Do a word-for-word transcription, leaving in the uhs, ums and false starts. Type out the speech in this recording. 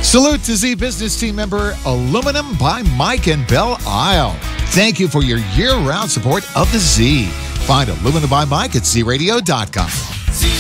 Salute to Z Business Team member Aluminum by Mike and Belle Isle. Thank you for your year-round support of the Z. Find Aluminum by Mike at z radio dot com.